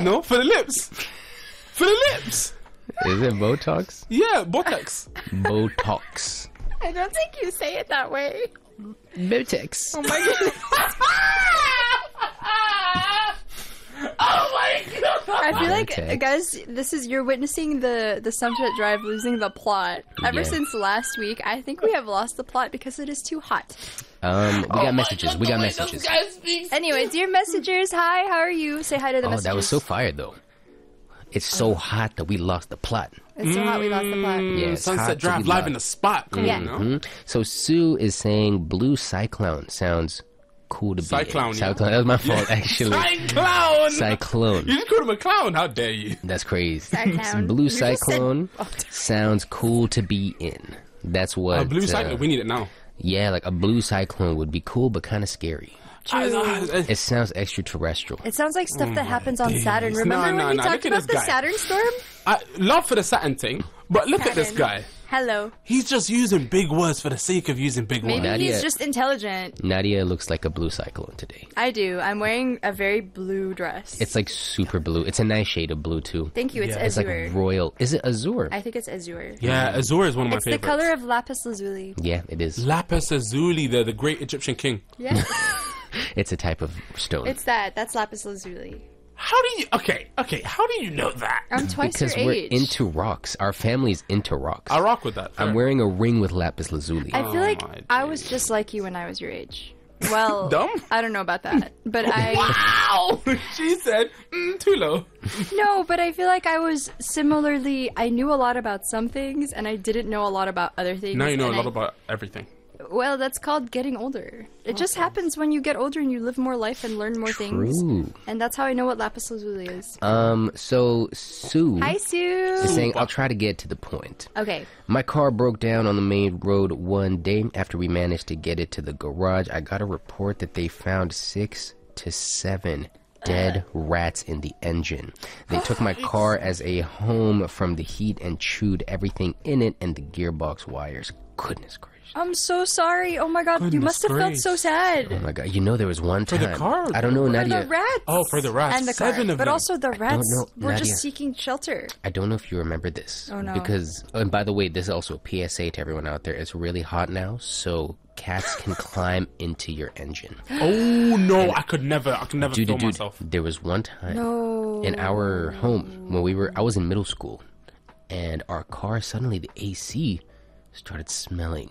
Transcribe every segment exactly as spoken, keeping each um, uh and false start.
know, for the lips. For the lips. Is it Botox? Yeah, Botox. Botox. I don't think you say it that way. Botox. Oh my goodness. Oh my god! I feel like, Botox. guys, this is you're witnessing the the Sunset Drive losing the plot. Ever Yeah. since last week, I think we have lost the plot because it is too hot. Um, we got Oh my messages. God, we the got way those messages. guys speak. Anyway, dear messengers, hi, how are you? Say hi to the Oh, messengers. that was so fire though. It's so hot that we lost the plot. It's so hot we lost the plot. Yeah, it's hot Sunset to Drive be live loud. in the spot. Come Yeah. on now. Mhm. So Sue is saying Blue Cyclone sounds cool to be in. Cyclone, yeah. Cyclone. That was my fault, actually. Cyclone! Cyclone. You just called him a clown. How dare you? That's crazy. Cyclone. Blue You just said- Cyclone sounds cool to be in. That's what. A blue uh, cyclone. We need it now. Yeah, like a blue cyclone would be cool, but kind of scary. I- I- It sounds extraterrestrial. It sounds like stuff that happens on Saturn. days. Remember No, when no, we no, talked look at about this the guy. Saturn storm? I love for the Saturn thing, but look at this Saturn. guy. Hello. He's just using big words for the sake of using big Maybe words. Nadia- he's just intelligent. Nadia looks like a blue cyclone today. I do. I'm wearing a very blue dress. It's like super blue. It's a nice shade of blue too. Thank you. It's Yeah. It's like azure. royal. Is it azure? I think it's azure. Yeah, Azure is one of my It's the favorites. color of lapis lazuli. Yeah, it is. Lapis Lazuli, the, the great Egyptian king. Yeah, It's a type of stone. it's that. That's lapis lazuli. How do you... Okay, okay, how do you know that? I'm twice because your we're age. into rocks. Our family's into rocks. I rock with that. I'm fair. wearing a ring with lapis lazuli. I feel Oh like my I was just like you when I was your age. Well, Dumb? I don't know about that, but I Wow! She said, mm, too low. no, but I feel like I was similarly. I knew a lot about some things, and I didn't know a lot about other things. Now you know a and lot I- about everything. Well, that's called getting older. It just happens when you get older and you live more life and learn more things. True. And that's how I know what lapis lazuli is. Um. So Sue Hi, is Sue. saying, "I'll try to get to the point." Okay. My car broke down on the main road one day. After we managed to get it to the garage, I got a report that they found six to seven dead rats in the engine. They took my car as a home from the heat and chewed everything in it and the gearbox wires. Goodness gracious. I'm so sorry. Oh my god, you Goodness must have felt grace. so Oh sad. my god. You know there was one For time. the car? I don't know, For Nadia. the rats. Oh, for the rats. And the car. Seven of but them. also the rats know, were Nadia. just seeking shelter. I don't know if you remember this. Oh, no. Because, and by the way, this is also a P S A to everyone out there. It's really hot now, so cats can climb into your engine. Oh, no, I could never, I could never Dude, feel dude, myself. there was one time No. in our home when we were, I was in middle school, and our car, suddenly the A C started smelling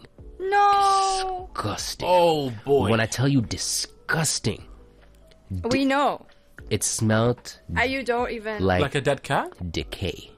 No. disgusting. Oh, boy. When I tell you disgusting, We know. it smelled Uh, you don't even. like, Like a dead cat? decay.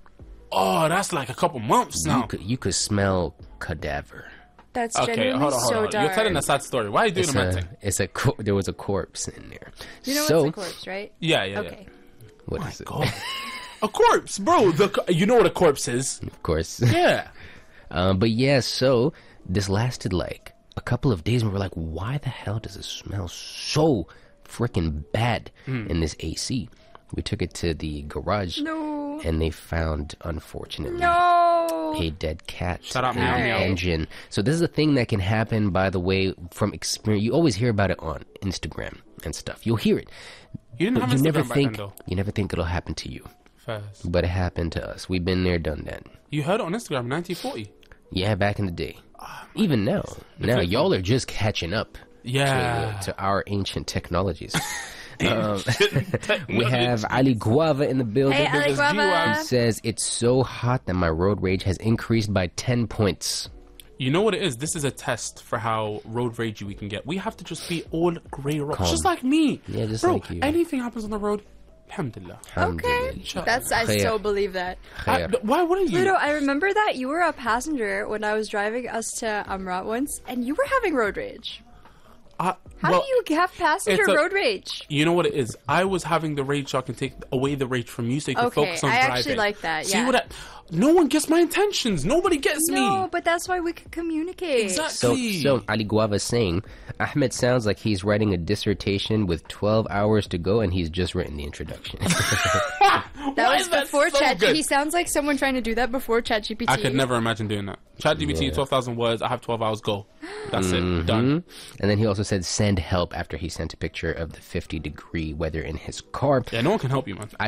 Oh, that's like a couple months You now. could, you could smell cadaver. That's Okay, genuinely hold on, hold so on. dark. You're telling a sad story. Why are you doing It's a a, mental? it's a, co- there was a corpse in there. You know so, what's a corpse, right? Yeah, yeah, Okay. what yeah. is it? God. A corpse, bro. The co- you know what a corpse is? Of course. Yeah. Um, but yeah, so this lasted like a couple of days, and we were like, why the hell does it smell so freaking bad Hmm. in this A C? We took it to the garage, No. and they found, unfortunately, No. a dead cat Shout out in Meow the Meow. engine. So this is a thing that can happen, by the way, from experience. You always hear about it on Instagram and stuff. You'll hear it, You didn't but have you never Instagram back think then, though. you never think it'll happen to you. First. But it happened to us. We've been there, done that. You heard it on Instagram, nineteen forty. Yeah, back in the day. Ah, Even now. Now, y'all are just catching up Yeah. to, to our ancient technologies. um, we have Ali Guava in the building. Hey, Ali Because Guava. He says, it's so hot that my road rage has increased by ten points. You know what it is? This is a test for how road ragey we can get. We have to just be all grey rocks, Calm. just like me. Yeah, just Bro, like you. anything happens on the road, alhamdulillah. Okay. Alhamdulillah. That's I Khair. so believe that. I, Khair. why wouldn't you? Pluto, I remember that you were a passenger when I was driving us to Amrat once, and you were having road rage. I- How well, do you have passenger it's a- road rage? You know what it is? I was having the rage so I can take away the rage from you so you can Okay, focus on I driving. actually like that, See yeah. what I... No one gets my intentions. Nobody gets No, me. but that's why we can communicate. So, Exactly. so Ali Guava is saying, Ahmed sounds like he's writing a dissertation with twelve hours to go, and he's just written the introduction. That Why was is that before so Chat. good? He sounds like someone trying to do that before ChatGPT. I could never imagine doing that. ChatGPT, Yeah. twelve thousand words. I have twelve hours. Go. That's it. Done. Mhm. And then he also said, send help after he sent a picture of the fifty degree weather in his car. Yeah, no one can help you, man. I